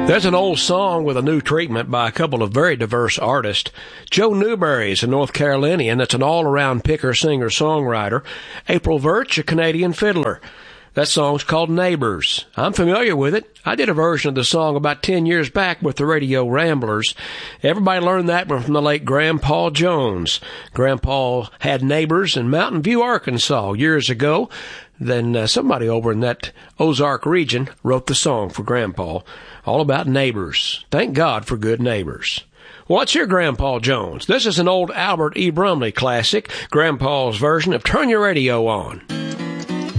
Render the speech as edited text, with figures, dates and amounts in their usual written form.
There's an old song with a new treatment by a couple of very diverse artists. Joe Newberry is a North Carolinian that's an all-around picker, singer, songwriter. April Virch, a Canadian fiddler. That song's called Neighbors. I'm familiar with it. I did a version of the song about 10 years back with the Radio Ramblers. Everybody learned that one from the late Grandpa Jones. Grandpa had neighbors in Mountain View, Arkansas years ago. Then somebody over in that Ozark region wrote the song for Grandpa, all about neighbors. Thank God for good neighbors. What's your Grandpa Jones? This is an old Albert E. Brumley classic, Grandpa's version of Turn Your Radio On.